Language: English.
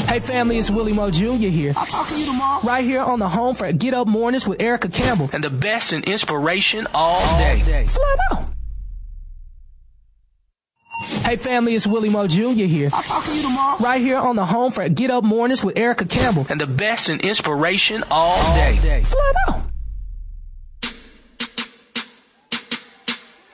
Hey family, it's Willie Mo Jr. here. I'll talk to you tomorrow. Right here on the home for Get Up Mornings with Erica Campbell. And the best in inspiration all day. Flat out. Hey family, it's Willie Mo Jr. here. I'll talk to you tomorrow. Right here on the home for Get Up Mornings with Erica Campbell. And the best in inspiration all day. Flat out.